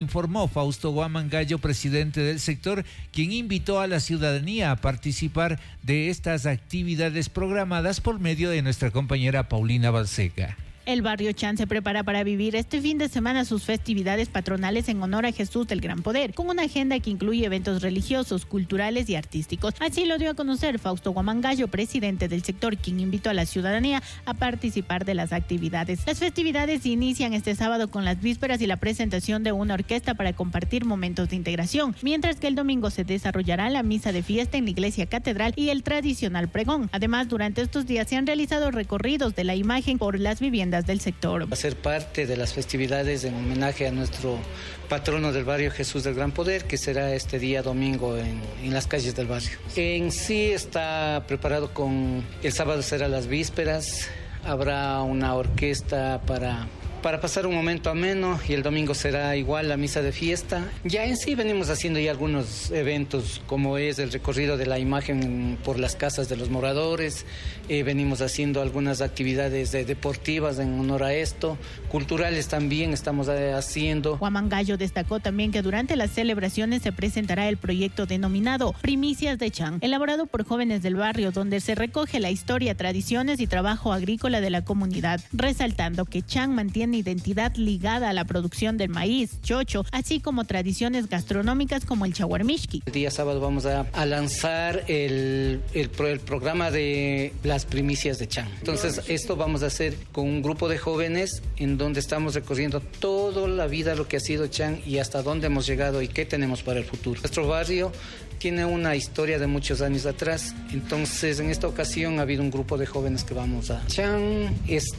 informó Fausto Guamangallo, presidente del sector, quien invitó a la ciudadanía a participar de estas actividades programadas por medio de nuestra compañera Paulina Balseca. El barrio Chan se prepara para vivir este fin de semana sus festividades patronales en honor a Jesús del Gran Poder, con una agenda que incluye eventos religiosos, culturales y artísticos. Así lo dio a conocer Fausto Guamangallo, presidente del sector, quien invitó a la ciudadanía a participar de las actividades. Las festividades inician este sábado con las vísperas y la presentación de una orquesta para compartir momentos de integración, mientras que el domingo se desarrollará la misa de fiesta en la iglesia catedral y el tradicional pregón. Además, durante estos días se han realizado recorridos de la imagen por las viviendas del sector. Va a ser parte de las festividades en homenaje a nuestro patrono del barrio, Jesús del Gran Poder, que será este día domingo en las calles del barrio. En sí está preparado el sábado será las vísperas, habrá una orquesta para pasar un momento ameno, y el domingo será igual la misa de fiesta. Ya en sí venimos haciendo ya algunos eventos, como es el recorrido de la imagen por las casas de los moradores, venimos haciendo algunas actividades deportivas en honor a esto, culturales también estamos haciendo. Guamangallo destacó también que durante las celebraciones se presentará el proyecto denominado Primicias de Chan, elaborado por jóvenes del barrio, donde se recoge la historia, tradiciones y trabajo agrícola de la comunidad, resaltando que Chan mantiene identidad ligada a la producción del maíz, chocho, así como tradiciones gastronómicas como el chaguarmishki. El día sábado vamos a lanzar el programa de las primicias de Chan. Entonces esto vamos a hacer con un grupo de jóvenes en donde estamos recorriendo toda la vida, lo que ha sido Chan y hasta dónde hemos llegado y qué tenemos para el futuro. Nuestro barrio tiene una historia de muchos años atrás, entonces en esta ocasión ha habido un grupo de jóvenes que vamos a... Chan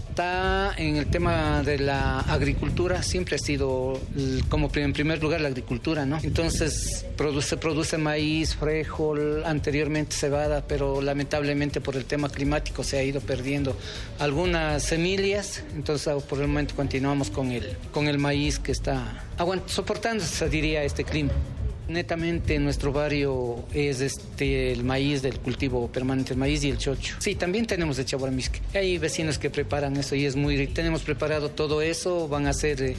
está en el tema de la agricultura, siempre ha sido como en primer lugar la agricultura, ¿no? Entonces se produce maíz, frijol, anteriormente cebada, pero lamentablemente por el tema climático se ha ido perdiendo algunas semillas, entonces por el momento continuamos con el maíz que está soportando, se diría, este clima. Netamente en nuestro barrio es el maíz del cultivo permanente, el maíz y el chocho. Sí, también tenemos el chaguarmishki. Hay vecinos que preparan eso y tenemos preparado todo eso. Van a hacer,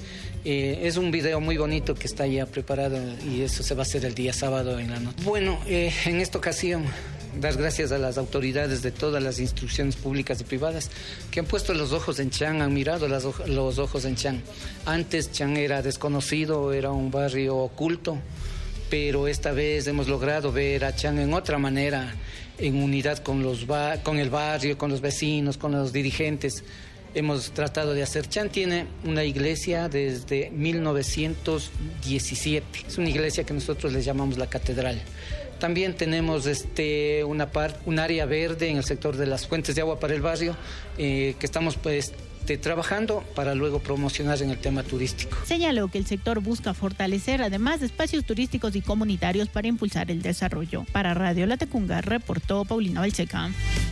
es un video muy bonito que está ya preparado y eso se va a hacer el día sábado en la noche. Bueno, en esta ocasión dar gracias a las autoridades de todas las instituciones públicas y privadas que han puesto los ojos en Chan, han mirado los ojos en Chan. Antes Chan era desconocido, era un barrio oculto, pero esta vez hemos logrado ver a Chan en otra manera, en unidad con el barrio, con los vecinos, con los dirigentes. Hemos tratado de hacer. Chan tiene una iglesia desde 1917. Es una iglesia que nosotros le llamamos la catedral. También tenemos un área verde en el sector de las fuentes de agua para el barrio, que estamos trabajando para luego promocionar en el tema turístico. Señaló que el sector busca fortalecer además espacios turísticos y comunitarios para impulsar el desarrollo. Para Radio Latacunga, reportó Paulina Balseca.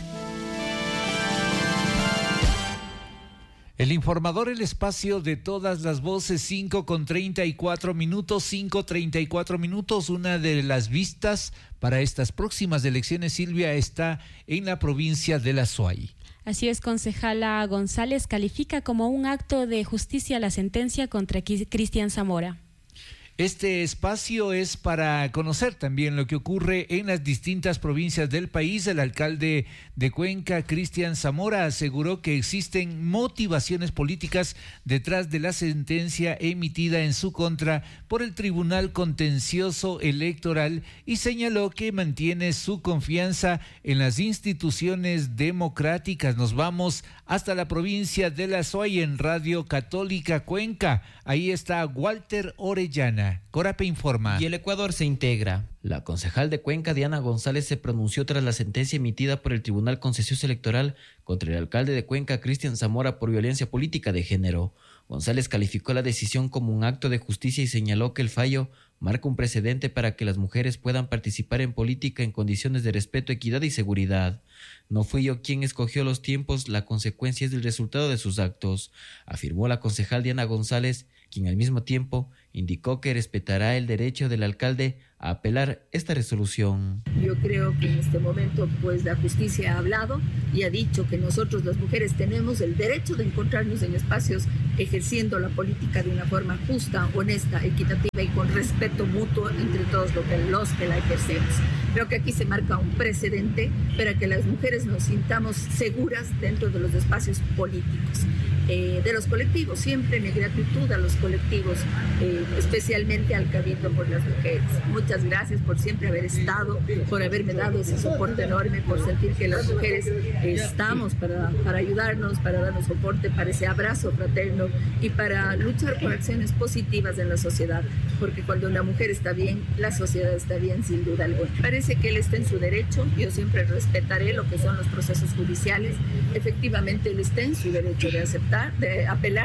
El informador, el espacio de todas las voces, 5:34 minutos, 5:34 minutos. Una de las vistas para estas próximas elecciones, Silvia, está en la provincia de La Suay. Así es, concejala González califica como un acto de justicia la sentencia contra Cristian Zamora. Este espacio es para conocer también lo que ocurre en las distintas provincias del país. El alcalde de Cuenca, Cristian Zamora, aseguró que existen motivaciones políticas detrás de la sentencia emitida en su contra por el Tribunal Contencioso Electoral y señaló que mantiene su confianza en las instituciones democráticas. Nos vamos hasta la provincia de La Suay en Radio Católica Cuenca. Ahí está Walter Orellana. Corape informa. Y el Ecuador se integra. La concejal de Cuenca, Diana González, se pronunció tras la sentencia emitida por el Tribunal Contencioso Electoral contra el alcalde de Cuenca, Cristian Zamora, por violencia política de género. González calificó la decisión como un acto de justicia y señaló que el fallo marca un precedente para que las mujeres puedan participar en política en condiciones de respeto, equidad y seguridad. No fui yo quien escogió los tiempos, la consecuencia es del resultado de sus actos, afirmó la concejal Diana González, quien al mismo tiempo indicó que respetará el derecho del alcalde a apelar esta resolución. Yo creo que en este momento pues la justicia ha hablado y ha dicho que nosotros las mujeres tenemos el derecho de encontrarnos en espacios ejerciendo la política de una forma justa, honesta, equitativa y con respeto mutuo entre todos los que la ejercemos. Creo que aquí se marca un precedente para que las mujeres nos sintamos seguras dentro de los espacios políticos. De los colectivos, siempre mi gratitud a los colectivos, especialmente al Cabildo por las Mujeres. Muchas gracias por siempre haber estado, por haberme dado ese soporte enorme, por sentir que las mujeres estamos para ayudarnos, para darnos soporte, para ese abrazo fraterno y para luchar por acciones positivas en la sociedad, porque cuando una mujer está bien, la sociedad está bien sin duda alguna. Parece que él está en su derecho, yo siempre respetaré lo que son los procesos judiciales, efectivamente él está en su derecho de apelar,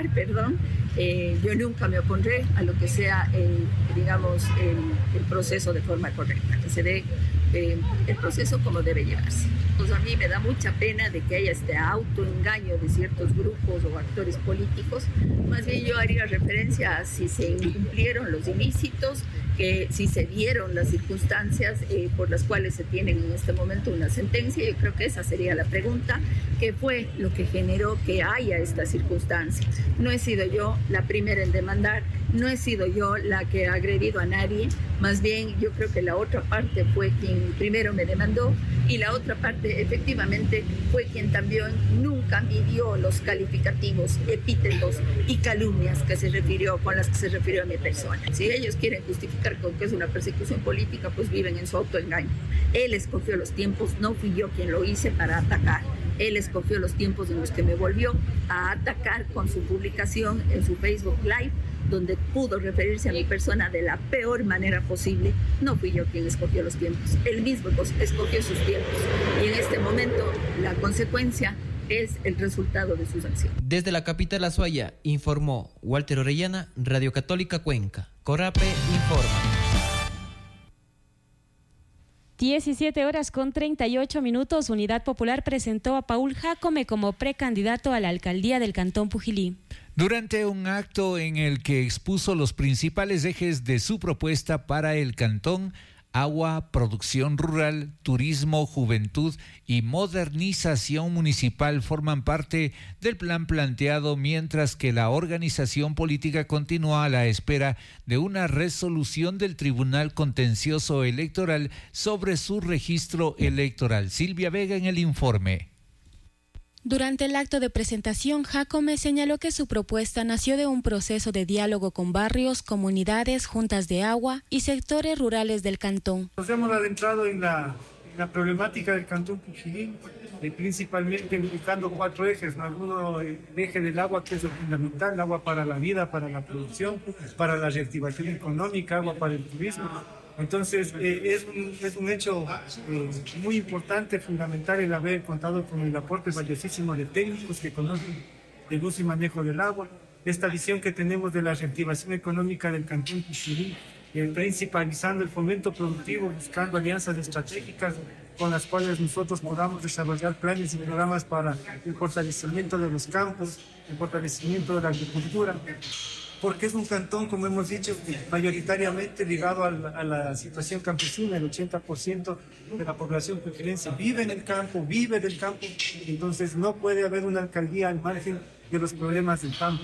yo nunca me opondré a lo que sea el proceso de forma correcta, que se dé el proceso como debe llevarse. Pues a mí me da mucha pena de que haya este autoengaño de ciertos grupos o actores políticos. Más bien yo haría referencia a si se incumplieron los ilícitos, que si se dieron las circunstancias por las cuales se tienen en este momento una sentencia. Yo creo que esa sería la pregunta, ¿qué fue lo que generó que haya esta circunstancia? No he sido yo la primera en demandar, no he sido yo la que ha agredido a nadie, más bien yo creo que la otra parte fue quien primero me demandó y la otra parte efectivamente fue quien también nunca midió los calificativos, epítetos y calumnias con las que se refirió a mi persona. Si ellos quieren justificar con que es una persecución política, pues viven en su autoengaño. Él escogió los tiempos, no fui yo quien lo hice para atacar. Él escogió los tiempos en los que me volvió a atacar con su publicación en su Facebook Live, donde pudo referirse a mi persona de la peor manera posible. No fui yo quien escogió los tiempos, él mismo escogió sus tiempos. Y en este momento la consecuencia es el resultado de sus acciones. Desde la capital Azuaya, informó Walter Orellana, Radio Católica Cuenca. Corrape informa. 17:38. Unidad Popular presentó a Paul Jácome como precandidato a la alcaldía del Cantón Pujilí. Durante un acto en el que expuso los principales ejes de su propuesta para el cantón: agua, producción rural, turismo, juventud y modernización municipal forman parte del plan planteado, mientras que la organización política continúa a la espera de una resolución del Tribunal Contencioso Electoral sobre su registro electoral. Silvia Vega en el informe. Durante el acto de presentación, Jácome señaló que su propuesta nació de un proceso de diálogo con barrios, comunidades, juntas de agua y sectores rurales del cantón. Nos hemos adentrado en la problemática del Cantón Pujilí, principalmente implicando 4 ejes. Uno, el eje del agua, que es lo fundamental: el agua para la vida, para la producción, para la reactivación económica, agua para el turismo. Entonces, es un hecho muy importante, fundamental, el haber contado con el aporte valiosísimo de técnicos que conocen el uso y manejo del agua. Esta visión que tenemos de la reactivación económica del Cantón Pujilí, principalizando el fomento productivo, buscando alianzas estratégicas con las cuales nosotros podamos desarrollar planes y programas para el fortalecimiento de los campos, el fortalecimiento de la agricultura. Porque es un cantón, como hemos dicho, mayoritariamente ligado a la situación campesina. El 80% de la población pujilense vive en el campo, vive del campo, entonces no puede haber una alcaldía al margen de los problemas del campo.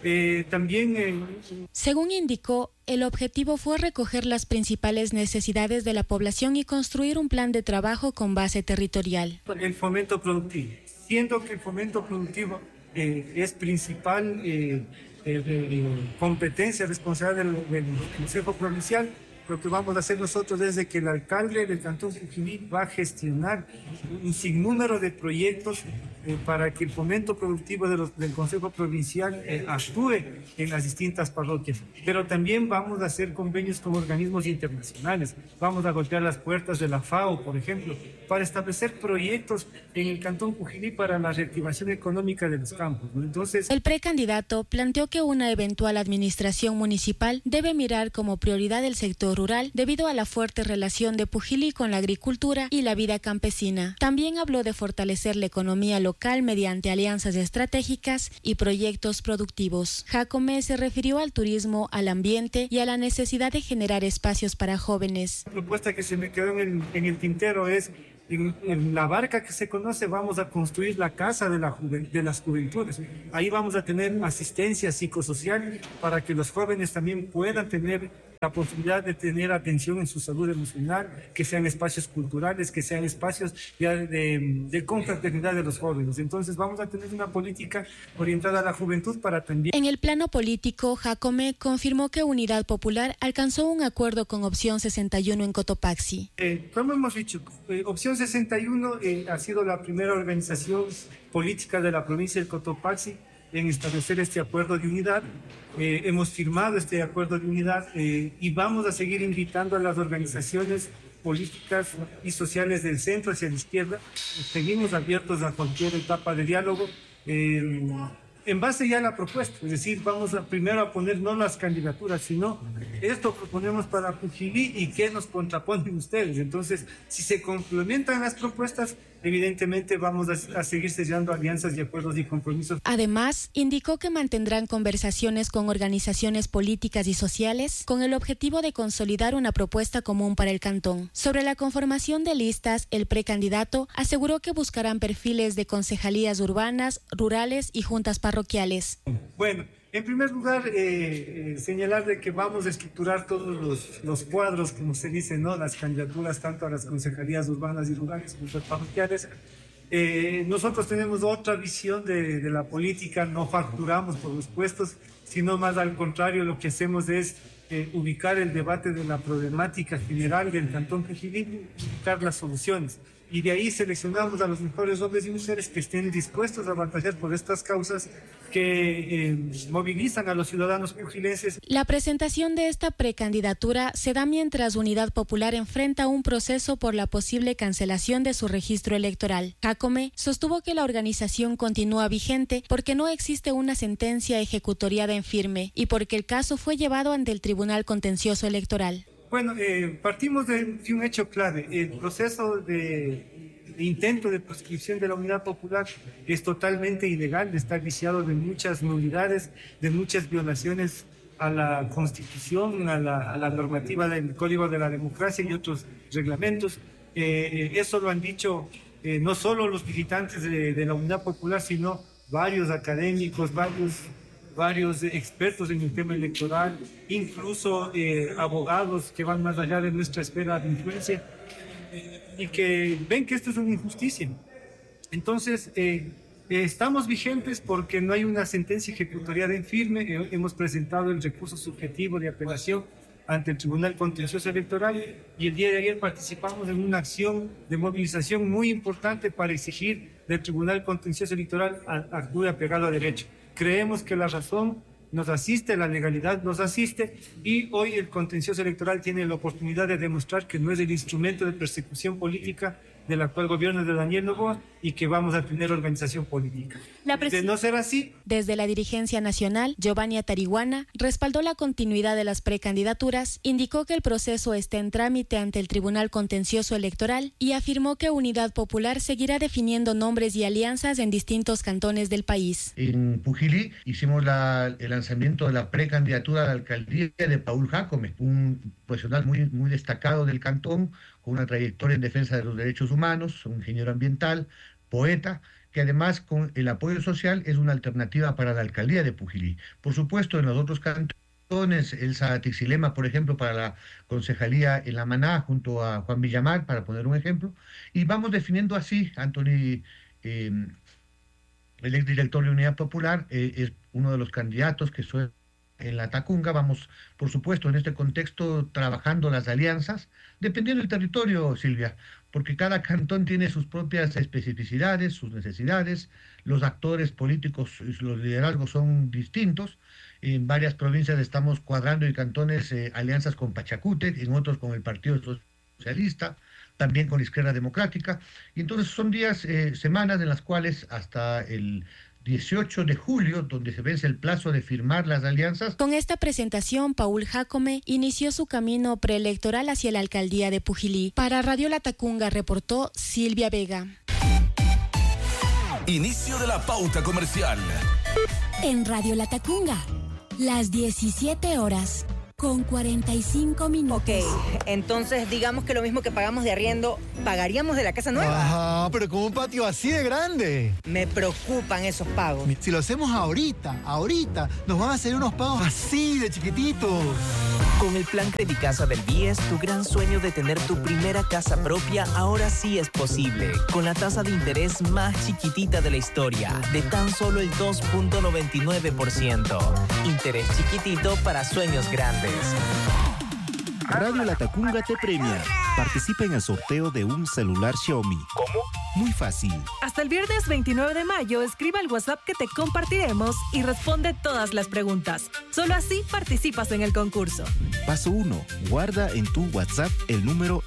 Según indicó, el objetivo fue recoger las principales necesidades de la población y construir un plan de trabajo con base territorial. El fomento productivo, siendo que el fomento productivo es principal competencia responsable del Consejo Provincial. Lo que vamos a hacer nosotros es que el alcalde del Cantón Pujilí va a gestionar un sinnúmero de proyectos para que el fomento productivo del Consejo Provincial actúe en las distintas parroquias. Pero también vamos a hacer convenios con organismos internacionales. Vamos a golpear las puertas de la FAO, por ejemplo, para establecer proyectos en el Cantón Pujilí para la reactivación económica de los campos, ¿no? Entonces, el precandidato planteó que una eventual administración municipal debe mirar como prioridad el sector rural debido a la fuerte relación de Pujilí con la agricultura y la vida campesina. También habló de fortalecer la economía local mediante alianzas estratégicas y proyectos productivos. Jacome se refirió al turismo, al ambiente y a la necesidad de generar espacios para jóvenes. La propuesta que se me quedó en el tintero es: en la barca que se conoce vamos a construir la casa de las juventudes. Ahí vamos a tener asistencia psicosocial para que los jóvenes también puedan tener la posibilidad de tener atención en su salud emocional, que sean espacios culturales, que sean espacios ya de confraternidad de los jóvenes. Entonces vamos a tener una política orientada a la juventud para también... En el plano político, Jacome confirmó que Unidad Popular alcanzó un acuerdo con Opción 61 en Cotopaxi. Como hemos dicho, Opción 61 ha sido la primera organización política de la provincia del Cotopaxi en establecer este acuerdo de unidad. Hemos firmado este acuerdo de unidad y vamos a seguir invitando a las organizaciones políticas y sociales del centro hacia la izquierda. Seguimos abiertos a cualquier etapa de diálogo en base ya a la propuesta. Es decir, vamos primero a poner no las candidaturas, sino esto proponemos para Pujilí y qué nos contraponen ustedes. Entonces, si se complementan las propuestas, evidentemente vamos a seguir sellando alianzas y acuerdos y compromisos. Además, indicó que mantendrán conversaciones con organizaciones políticas y sociales con el objetivo de consolidar una propuesta común para el cantón. Sobre la conformación de listas, el precandidato aseguró que buscarán perfiles de concejalías urbanas, rurales y juntas parroquiales. Bueno, en primer lugar, señalar de que vamos a estructurar todos los cuadros, como se dice, ¿no? Las candidaturas tanto a las concejalías urbanas y rurales como a las parroquiales. Nosotros tenemos otra visión de la política, no facturamos por los puestos, sino más al contrario, lo que hacemos es ubicar el debate de la problemática general del Cantón Pujilí, buscar las soluciones. Y de ahí seleccionamos a los mejores hombres y mujeres que estén dispuestos a batallar por estas causas que movilizan a los ciudadanos pujilenses. La presentación de esta precandidatura se da mientras Unidad Popular enfrenta un proceso por la posible cancelación de su registro electoral. Jacome sostuvo que la organización continúa vigente porque no existe una sentencia ejecutoriada en firme y porque el caso fue llevado ante el Tribunal Contencioso Electoral. Bueno, partimos de un hecho clave. El proceso de intento de proscripción de la Unidad Popular es totalmente ilegal, está viciado de muchas nulidades, de muchas violaciones a la Constitución, a la normativa del Código de la Democracia y otros reglamentos. Eso lo han dicho no solo los militantes de la Unidad Popular, sino varios académicos, varios expertos en el tema electoral, incluso abogados que van más allá de nuestra esfera de influencia y que ven que esto es una injusticia. Entonces, estamos vigentes porque no hay una sentencia ejecutoriada en firme. Hemos presentado el recurso subjetivo de apelación ante el Tribunal Contencioso Electoral y el día de ayer participamos en una acción de movilización muy importante para exigir del Tribunal Contencioso Electoral actúe apegado a derecho. Creemos que la razón nos asiste, la legalidad nos asiste y hoy el contencioso electoral tiene la oportunidad de demostrar que no es el instrumento de persecución política del actual gobierno de Daniel Noboa y que vamos a tener organización política. De no ser así... Desde la dirigencia nacional, Giovanni Atariguana respaldó la continuidad de las precandidaturas, indicó que el proceso está en trámite ante el Tribunal Contencioso Electoral y afirmó que Unidad Popular seguirá definiendo nombres y alianzas en distintos cantones del país. En Pujilí hicimos el lanzamiento de la precandidatura a la alcaldía de Paul Jacome, un profesional muy destacado del cantón, con una trayectoria en defensa de los derechos humanos, un ingeniero ambiental, poeta, que además con el apoyo social es una alternativa para la alcaldía de Pujilí. Por supuesto, en los otros cantones, Elsa Tixilema, por ejemplo, para la concejalía en La Maná, junto a Juan Villamar, para poner un ejemplo, y vamos definiendo así. Anthony, el exdirector de Unidad Popular, es uno de los candidatos que suena en la Tacunga. Vamos, por supuesto, en este contexto trabajando las alianzas, dependiendo del territorio, Silvia, porque cada cantón tiene sus propias especificidades, sus necesidades, los actores políticos, los liderazgos son distintos. En varias provincias estamos cuadrando y cantones alianzas con Pachacútec, en otros con el Partido Socialista, también con la Izquierda Democrática, y entonces son días, semanas en las cuales hasta el 18 de julio, donde se vence el plazo de firmar las alianzas. Con esta presentación, Paul Jácome inició su camino preelectoral hacia la alcaldía de Pujilí. Para Radio Latacunga reportó Silvia Vega. Inicio de la pauta comercial. En Radio Latacunga, las 17 horas. Con 45 minutos. Ok, entonces digamos que lo mismo que pagamos de arriendo, ¿pagaríamos de la casa nueva? Ajá, pero con un patio así de grande. Me preocupan esos pagos. Si lo hacemos ahorita, nos van a hacer unos pagos así de chiquititos. Con el plan Credicasa del BIES, tu gran sueño de tener tu primera casa propia ahora sí es posible. Con la tasa de interés más chiquitita de la historia, de tan solo el 2.99%. Interés chiquitito para sueños grandes. Radio Latacunga te premia. Participa en el sorteo de un celular Xiaomi. ¿Cómo? Muy fácil. Hasta el viernes 29 de mayo, escriba el WhatsApp que te compartiremos y responde todas las preguntas. Solo así participas en el concurso. Paso 1. Guarda en tu WhatsApp el número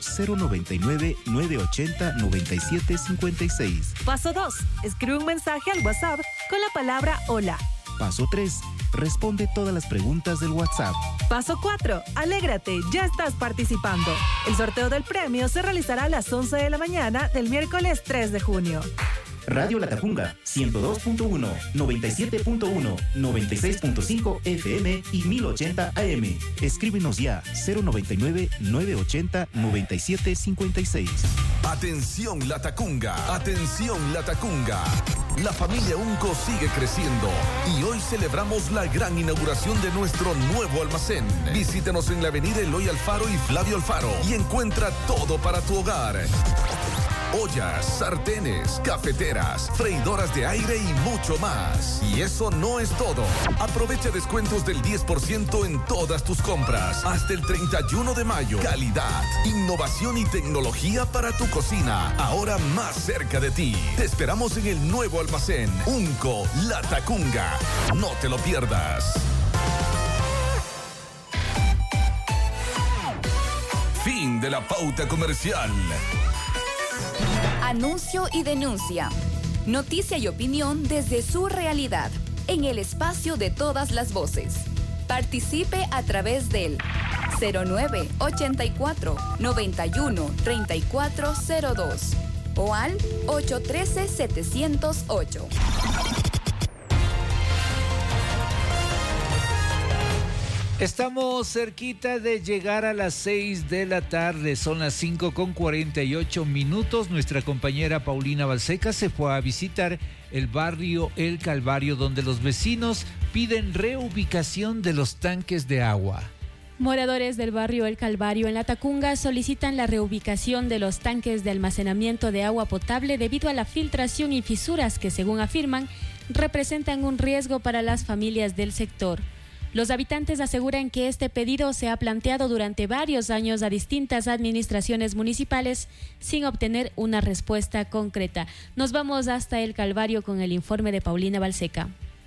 099-980-9756. Paso 2. Escribe un mensaje al WhatsApp con la palabra hola. Paso 3. Responde todas las preguntas del WhatsApp. Paso 4. Alégrate, ya estás participando. El sorteo del premio se realizará a las 11 de la mañana del miércoles 3 de junio. Radio Latacunga, 102.1, 97.1, 96.5 FM y 1080 AM. Escríbenos ya, 099-980-9756. Atención Latacunga, atención Latacunga. La familia Unco sigue creciendo y hoy celebramos la gran inauguración de nuestro nuevo almacén. Visítenos en la avenida Eloy Alfaro y Flavio Alfaro y encuentra todo para tu hogar. Ollas, sartenes, cafeteras, freidoras de aire y mucho más. Y eso no es todo. Aprovecha descuentos del 10% en todas tus compras. Hasta el 31 de mayo. Calidad, innovación y tecnología para tu cocina. Ahora más cerca de ti. Te esperamos en el nuevo almacén. Unco Latacunga. No te lo pierdas. Fin de la pauta comercial. Anuncio y denuncia. Noticia y opinión desde su realidad, en el espacio de todas las voces. Participe a través del 0984-91-3402 o al 813-708. Estamos cerquita de llegar a las 6 de la tarde, son las 5:48. Nuestra compañera Paulina Balseca se fue a visitar el barrio El Calvario, donde los vecinos piden reubicación de los tanques de agua. Moradores del barrio El Calvario en Latacunga solicitan la reubicación de los tanques de almacenamiento de agua potable debido a la filtración y fisuras que, según afirman, representan un riesgo para las familias del sector. Los habitantes aseguran que este pedido se ha planteado durante varios años a distintas administraciones municipales sin obtener una respuesta concreta. Nos vamos hasta El Calvario con el informe de Paulina Balseca.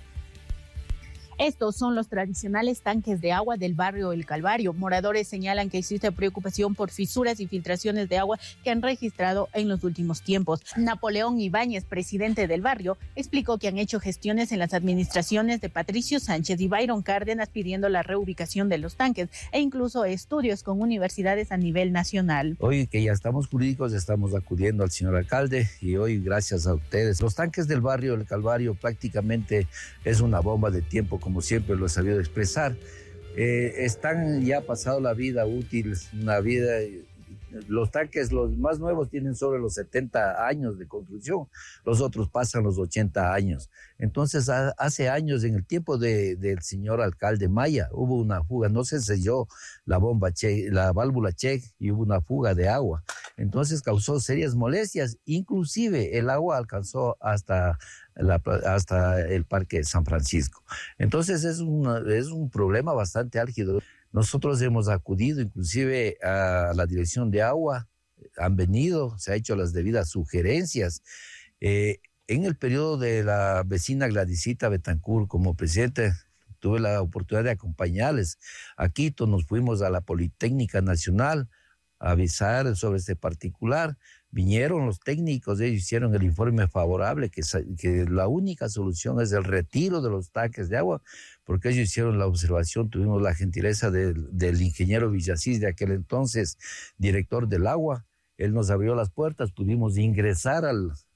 Estos son los tradicionales tanques de agua del barrio El Calvario. Moradores señalan que existe preocupación por fisuras y filtraciones de agua que han registrado en los últimos tiempos. Napoleón Ibáñez, presidente del barrio, explicó que han hecho gestiones en las administraciones de Patricio Sánchez y Byron Cárdenas pidiendo la reubicación de los tanques e incluso estudios con universidades a nivel nacional. Hoy que ya estamos jurídicos, estamos acudiendo al señor alcalde y hoy gracias a ustedes. Los tanques del barrio El Calvario prácticamente es una bomba de tiempo, como siempre lo he sabido expresar. Están ya pasado la vida útil, una vida. Los tanques, los más nuevos, tienen sobre los 70 años de construcción, los otros pasan los 80 años. Entonces, hace años, en el tiempo del señor alcalde Maya, hubo una fuga, no se selló la válvula check y hubo una fuga de agua. Entonces, causó serias molestias, inclusive el agua alcanzó hasta el Parque San Francisco. Entonces, es un problema bastante álgido. Nosotros hemos acudido inclusive a la Dirección de Agua, han venido, se han hecho las debidas sugerencias. En el periodo de la vecina Gladysita Betancur como presidente, tuve la oportunidad de acompañarles a Quito, nos fuimos a la Politécnica Nacional, avisar sobre este particular. Vinieron los técnicos, ellos hicieron el informe favorable, que la única solución es el retiro de los tanques de agua, porque ellos hicieron la observación, tuvimos la gentileza del ingeniero Villasís, de aquel entonces director del agua. Él nos abrió las puertas, pudimos ingresar a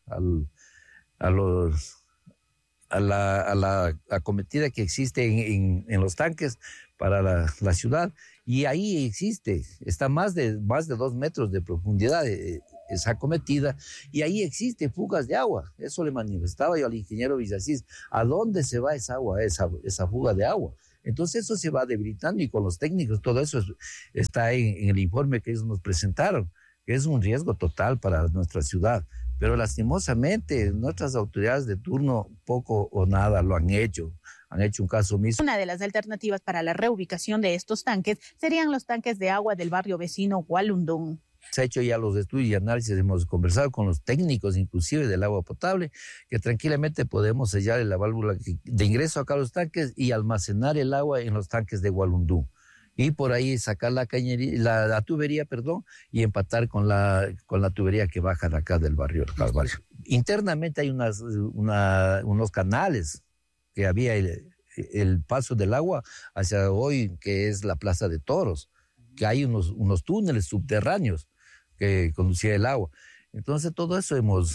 la acometida que existe en los tanques para la ciudad, y ahí existe, está más de 2 metros de profundidad esa acometida, y ahí existe fugas de agua. Eso le manifestaba yo al ingeniero Villasís, ¿a dónde se va esa agua, esa fuga de agua? Entonces eso se va debilitando, y con los técnicos todo eso está en el informe que ellos nos presentaron, que es un riesgo total para nuestra ciudad. Pero lastimosamente nuestras autoridades de turno poco o nada lo han hecho un caso omiso. Una de las alternativas para la reubicación de estos tanques serían los tanques de agua del barrio vecino Gualundún. Se ha hecho ya los estudios y análisis, hemos conversado con los técnicos inclusive del agua potable, que tranquilamente podemos sellar la válvula de ingreso acá a los tanques y almacenar el agua en los tanques de Gualundún. Y por ahí sacar la tubería, y empatar con la tubería que baja de acá del barrio Calvario. Internamente hay unos canales que había el paso del agua hacia hoy, que es la Plaza de Toros, que hay unos túneles subterráneos que conducía el agua. Entonces todo eso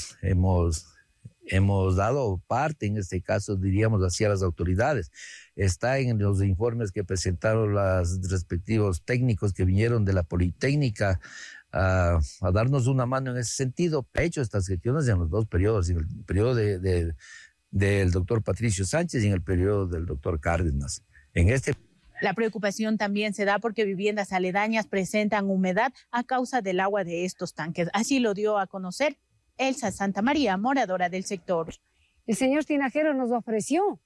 hemos dado parte, en este caso diríamos así, a las autoridades. Está en los informes que presentaron los respectivos técnicos que vinieron de la Politécnica a darnos una mano en ese sentido. He hecho estas gestiones en los 2 periodos, en el periodo del doctor Patricio Sánchez y en el periodo del doctor Cárdenas. La preocupación también se da porque viviendas aledañas presentan humedad a causa del agua de estos tanques. Así lo dio a conocer Elsa Santa María, moradora del sector. El señor Tinajero nos ofreció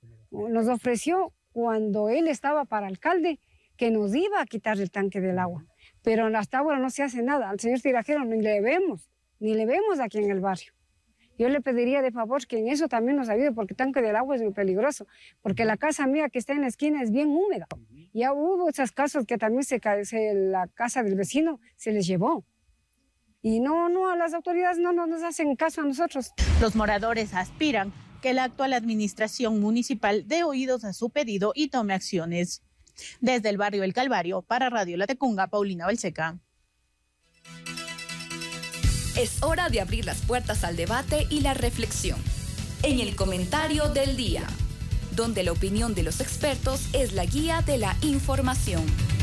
cuando él estaba para alcalde que nos iba a quitar el tanque del agua, pero hasta ahora no se hace nada. Al señor Tinajero ni le vemos aquí en el barrio. Yo le pediría de favor que en eso también nos ayude, porque el tanque del agua es muy peligroso, porque la casa mía que está en la esquina es bien húmeda. Ya hubo esos casos que también la casa del vecino se les llevó. Y no, las autoridades no nos hacen caso a nosotros. Los moradores aspiran que la actual administración municipal dé oídos a su pedido y tome acciones. Desde el barrio El Calvario, para Radio Latacunga, Paulina Balseca. Es hora de abrir las puertas al debate y la reflexión. En el comentario del día, donde la opinión de los expertos es la guía de la información.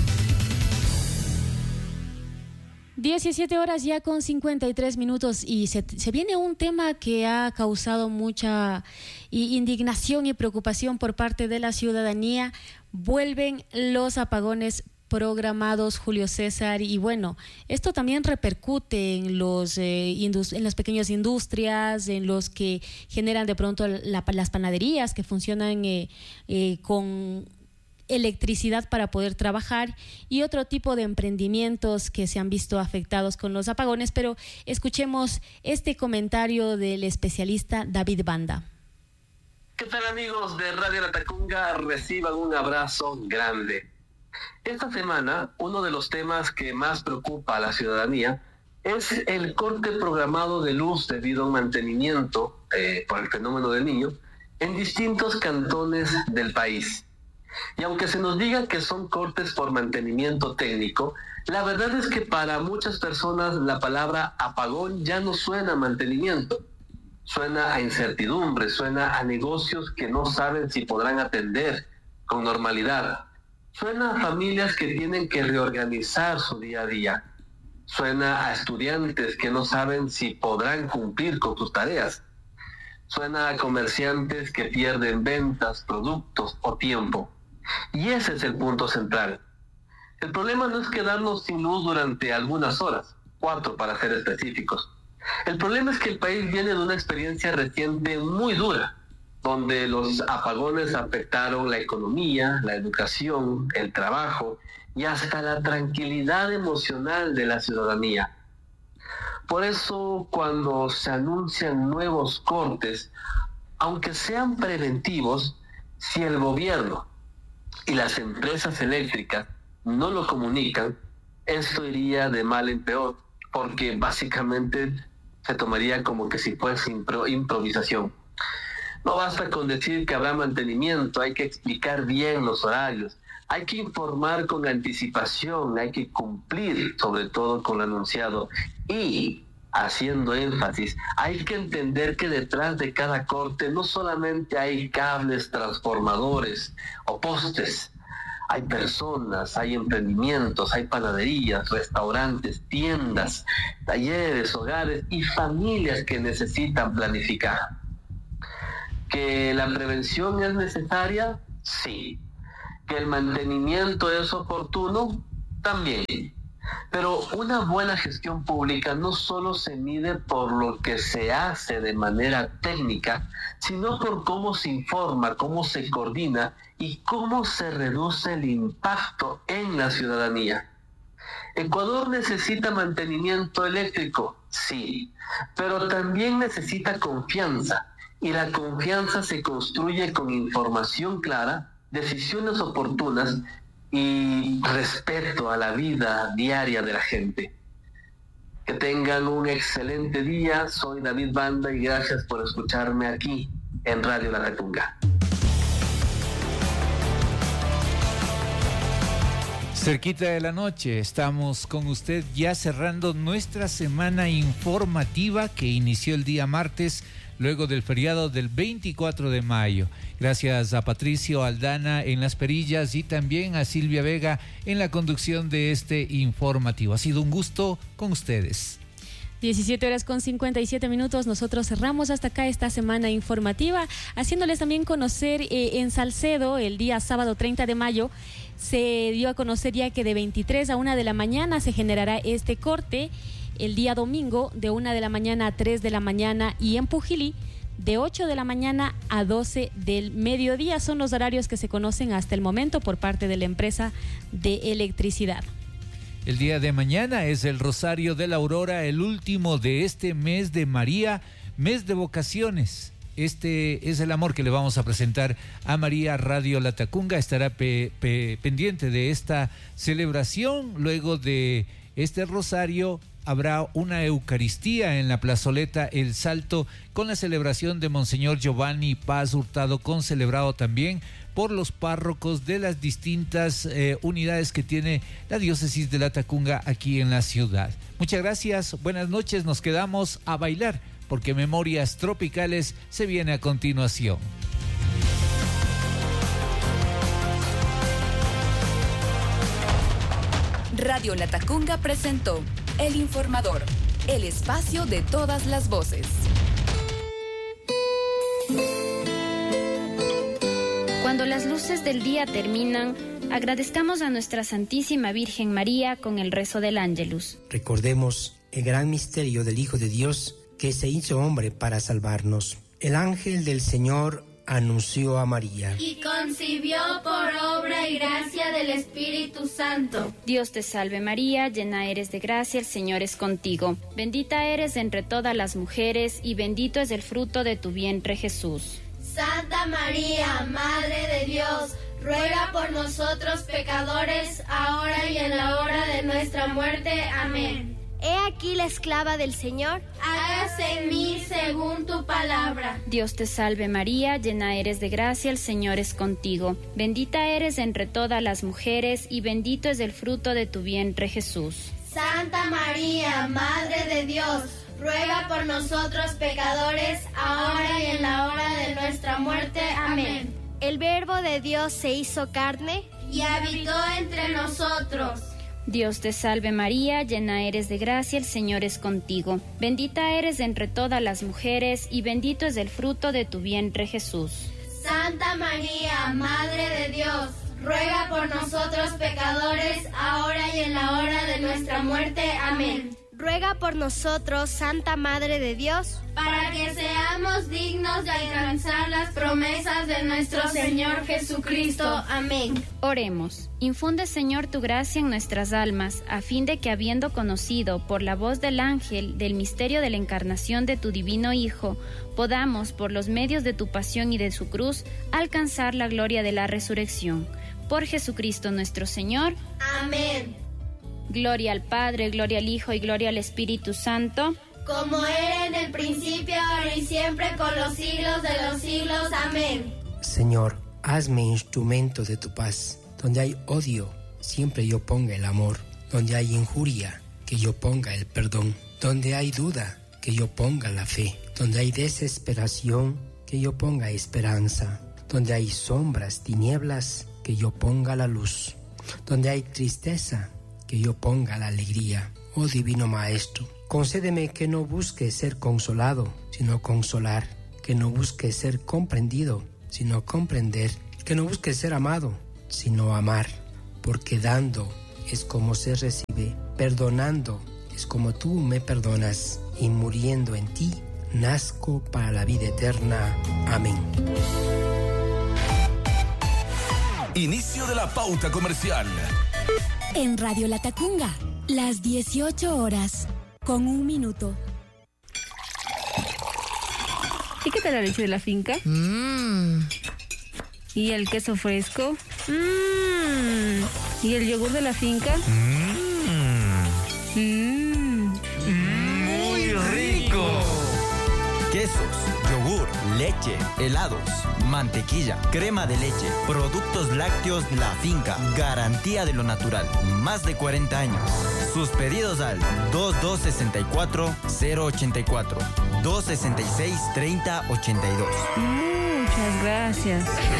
17 horas ya con 53 minutos y se viene un tema que ha causado mucha indignación y preocupación por parte de la ciudadanía. Vuelven los apagones programados, Julio César, y bueno, esto también repercute en las pequeñas industrias, en los que generan de pronto las panaderías que funcionan con electricidad para poder trabajar, y otro tipo de emprendimientos que se han visto afectados con los apagones. Pero escuchemos este comentario del especialista David Banda. ¿Qué tal, amigos de Radio Latacunga? Reciban un abrazo grande. Esta semana, uno de los temas que más preocupa a la ciudadanía es el corte programado de luz debido a un mantenimiento por el fenómeno del Niño en distintos cantones del país. Y aunque se nos diga que son cortes por mantenimiento técnico, la verdad es que para muchas personas la palabra apagón ya no suena a mantenimiento. Suena a incertidumbre, suena a negocios que no saben si podrán atender con normalidad. Suena a familias que tienen que reorganizar su día a día. Suena a estudiantes que no saben si podrán cumplir con sus tareas. Suena a comerciantes que pierden ventas, productos o tiempo. Y ese es el punto central. El problema no es quedarnos sin luz durante algunas horas, 4 para ser específicos. El problema es que el país viene de una experiencia reciente muy dura, donde los apagones afectaron la economía, la educación, el trabajo y hasta la tranquilidad emocional de la ciudadanía. Por eso, cuando se anuncian nuevos cortes, aunque sean preventivos, si el gobierno y las empresas eléctricas no lo comunican, esto iría de mal en peor, porque básicamente se tomaría como que si fuese improvisación. No basta con decir que habrá mantenimiento, hay que explicar bien los horarios, hay que informar con anticipación, hay que cumplir sobre todo con lo anunciado y, haciendo énfasis, hay que entender que detrás de cada corte no solamente hay cables, transformadores o postes, hay personas, hay emprendimientos, hay panaderías, restaurantes, tiendas, talleres, hogares y familias que necesitan planificar. ¿Que la prevención es necesaria? Sí. ¿Que el mantenimiento es oportuno? También. Pero una buena gestión pública no solo se mide por lo que se hace de manera técnica, sino por cómo se informa, cómo se coordina y cómo se reduce el impacto en la ciudadanía. ¿Ecuador necesita mantenimiento eléctrico? Sí, pero también necesita confianza. Y la confianza se construye con información clara, decisiones oportunas y respeto a la vida diaria de la gente. Que tengan un excelente día. Soy David Banda y gracias por escucharme aquí en Radio Latacunga. Cerquita de la noche, estamos con usted ya cerrando nuestra semana informativa que inició el día martes, luego del feriado del 24 de mayo. Gracias a Patricio Aldana en las perillas y también a Silvia Vega en la conducción de este informativo. Ha sido un gusto con ustedes. 17:57. Nosotros cerramos hasta acá esta semana informativa, haciéndoles también conocer en Salcedo, el día sábado 30 de mayo, se dio a conocer ya que de 23 a 1 de la mañana se generará este corte. El día domingo de 1 de la mañana a 3 de la mañana y en Pujilí de 8 de la mañana a 12 del mediodía. Son los horarios que se conocen hasta el momento por parte de la empresa de electricidad. El día de mañana es el Rosario de la Aurora, el último de este mes de María, mes de vocaciones. Este es el amor que le vamos a presentar a María. Radio Latacunga estará pendiente de esta celebración. Luego de este rosario habrá una Eucaristía en la plazoleta El Salto con la celebración de Monseñor Giovanni Paz Hurtado, concelebrado también por los párrocos de las distintas unidades que tiene la diócesis de Latacunga aquí en la ciudad. Muchas gracias, buenas noches, nos quedamos a bailar porque Memorias Tropicales se viene a continuación. Radio Latacunga presentó El Informador, el espacio de todas las voces. Cuando las luces del día terminan, agradezcamos a nuestra Santísima Virgen María con el rezo del Ángelus. Recordemos el gran misterio del Hijo de Dios que se hizo hombre para salvarnos. El ángel del Señor anunció a María. Y concibió por obra y gracia del Espíritu Santo. Dios te salve María, llena eres de gracia, el Señor es contigo. Bendita eres entre todas las mujeres y bendito es el fruto de tu vientre Jesús. Santa María, Madre de Dios, ruega por nosotros pecadores, ahora y en la hora de nuestra muerte. Amén. He aquí la esclava del Señor. Hágase en mí según tu palabra. Dios te salve María, llena eres de gracia, el Señor es contigo. Bendita eres entre todas las mujeres y bendito es el fruto de tu vientre Jesús. Santa María, Madre de Dios, ruega por nosotros pecadores, ahora y en la hora de nuestra muerte. Amén. El Verbo de Dios se hizo carne y habitó entre nosotros. Dios te salve María, llena eres de gracia, el Señor es contigo. Bendita eres entre todas las mujeres y bendito es el fruto de tu vientre Jesús. Santa María, Madre de Dios, ruega por nosotros pecadores, ahora y en la hora de nuestra muerte. Amén. Ruega por nosotros, Santa Madre de Dios, para que seamos dignos de alcanzar las promesas de nuestro Señor Jesucristo. Amén. Oremos. Infunde, Señor, tu gracia en nuestras almas, a fin de que, habiendo conocido por la voz del ángel del misterio de la encarnación de tu divino Hijo, podamos, por los medios de tu pasión y de su cruz, alcanzar la gloria de la resurrección. Por Jesucristo nuestro Señor. Amén. Gloria al Padre, gloria al Hijo y gloria al Espíritu Santo. Como era en el principio, ahora y siempre, por los siglos de los siglos. Amén. Señor, hazme instrumento de tu paz. Donde hay odio, siempre yo ponga el amor. Donde hay injuria, que yo ponga el perdón. Donde hay duda, que yo ponga la fe. Donde hay desesperación, que yo ponga esperanza. Donde hay sombras, tinieblas, que yo ponga la luz. Donde hay tristeza, que yo ponga la alegría. Oh Divino Maestro, concédeme que no busque ser consolado, sino consolar. Que no busque ser comprendido, sino comprender. Que no busque ser amado, sino amar. Porque dando es como se recibe, perdonando es como tú me perdonas, y muriendo en ti, nazco para la vida eterna. Amén. Inicio de la pauta comercial. En Radio Latacunga, las 18 horas, con 1 minuto. ¿Y qué tal la leche de la finca? ¿Y el queso fresco? ¿Y el yogur de la finca? ¡Muy rico! Quesos, yogur, leche, helados, mantequilla, crema de leche, productos lácteos La Finca, garantía de lo natural, más de 40 años. Sus pedidos al 2264-084, 266-3082. Muchas gracias.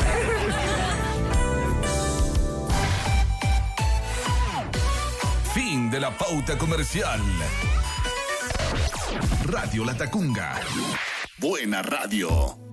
Fin de la pauta comercial. Radio Latacunga. Buena radio.